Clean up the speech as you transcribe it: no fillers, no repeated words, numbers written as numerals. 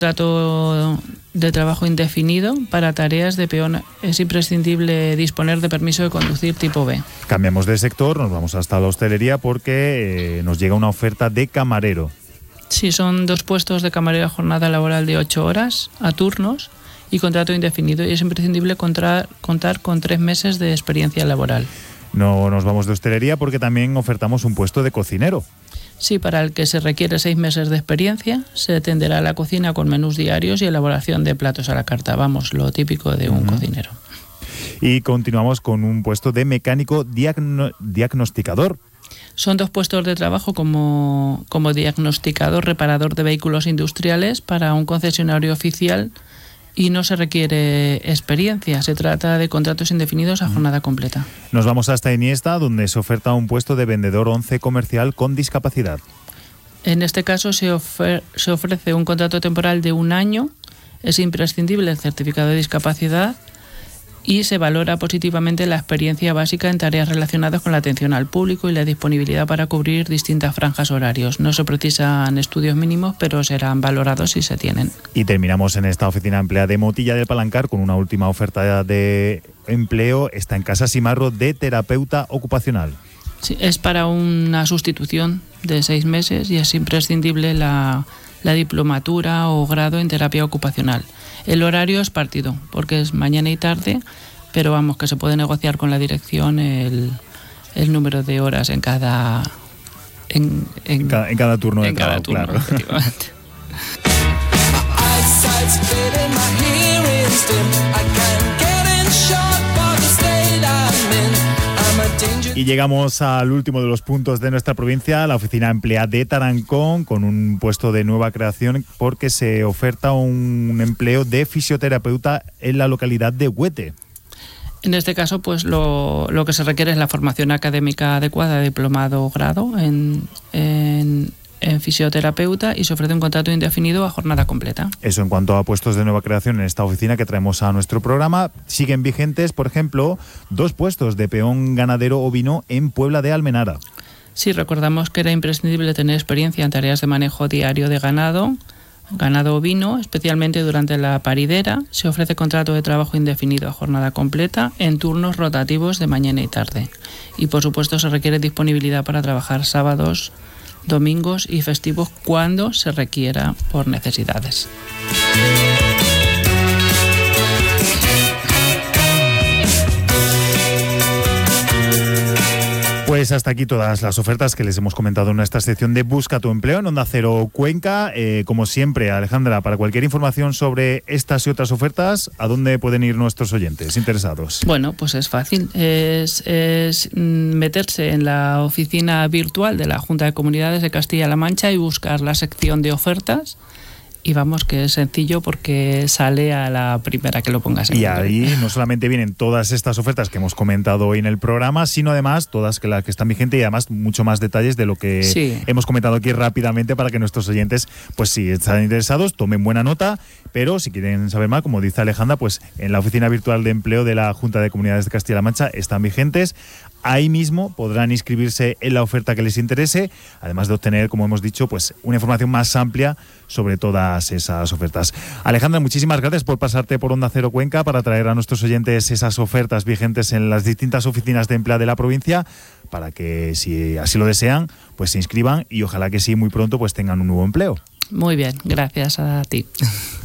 Contrato de trabajo indefinido para tareas de peón. Es imprescindible disponer de permiso de conducir tipo B. Cambiamos de sector, nos vamos hasta la hostelería porque nos llega una oferta de camarero. Sí, son 2 puestos de camarero a jornada laboral de 8 horas a turnos y contrato indefinido, y es imprescindible contar con 3 meses de experiencia laboral. No nos vamos de hostelería porque también ofertamos un puesto de cocinero. Sí, para el que se requiere 6 meses de experiencia, se atenderá a la cocina con menús diarios y elaboración de platos a la carta. Vamos, lo típico de un cocinero. Y continuamos con un puesto de mecánico diagnosticador. Son 2 puestos de trabajo como diagnosticador, reparador de vehículos industriales para un concesionario oficial, y no se requiere experiencia. Se trata de contratos indefinidos a jornada completa. Nos vamos hasta Iniesta, donde se oferta un puesto de vendedor 11 comercial con discapacidad. En este caso se ofrece un contrato temporal de 1 año. Es imprescindible el certificado de discapacidad y se valora positivamente la experiencia básica en tareas relacionadas con la atención al público y la disponibilidad para cubrir distintas franjas horarios. No se precisan estudios mínimos, pero serán valorados si se tienen. Y terminamos en esta oficina empleada de Motilla del Palancar con una última oferta de empleo. Está en Casa Simarro, de terapeuta ocupacional. Sí, es para una sustitución de 6 meses y es imprescindible la diplomatura o grado en terapia ocupacional. El horario es partido, porque es mañana y tarde, pero vamos, que se puede negociar con la dirección el número de horas en cada turno de trabajo, claro. Y llegamos al último de los puntos de nuestra provincia, la oficina empleada de Tarancón, con un puesto de nueva creación porque se oferta un empleo de fisioterapeuta en la localidad de Huete. En este caso, pues lo que se requiere es la formación académica adecuada, diplomado o grado en fisioterapeuta, y se ofrece un contrato indefinido a jornada completa. Eso en cuanto a puestos de nueva creación en esta oficina que traemos a nuestro programa. Siguen vigentes, por ejemplo, 2 puestos de peón ganadero ovino en Puebla de Almenara. Sí, recordamos que era imprescindible tener experiencia en tareas de manejo diario de ganado ovino, especialmente durante la paridera. Se ofrece contrato de trabajo indefinido a jornada completa en turnos rotativos de mañana y tarde. Y por supuesto se requiere disponibilidad para trabajar sábados, domingos y festivos cuando se requiera por necesidades. Pues hasta aquí todas las ofertas que les hemos comentado en esta sección de Busca tu empleo en Onda Cero Cuenca. Como siempre, Alejandra, para cualquier información sobre estas y otras ofertas, ¿a dónde pueden ir nuestros oyentes interesados? Bueno, pues es fácil. Es meterse en la oficina virtual de la Junta de Comunidades de Castilla-La Mancha y buscar la sección de ofertas. Y vamos, que es sencillo porque sale a la primera que lo pongas en Google. Y ahí no solamente vienen todas estas ofertas que hemos comentado hoy en el programa, sino además todas las que están vigentes y además mucho más detalles de lo que hemos comentado aquí rápidamente, para que nuestros oyentes, pues si están interesados, tomen buena nota. Pero si quieren saber más, como dice Alejandra, pues en la oficina virtual de empleo de la Junta de Comunidades de Castilla-La Mancha están vigentes. Ahí mismo podrán inscribirse en la oferta que les interese, además de obtener, como hemos dicho, pues una información más amplia sobre todas esas ofertas. Alejandra, muchísimas gracias por pasarte por Onda Cero Cuenca para traer a nuestros oyentes esas ofertas vigentes en las distintas oficinas de empleo de la provincia, para que, si así lo desean, pues se inscriban y ojalá que sí, muy pronto pues tengan un nuevo empleo. Muy bien, gracias a ti.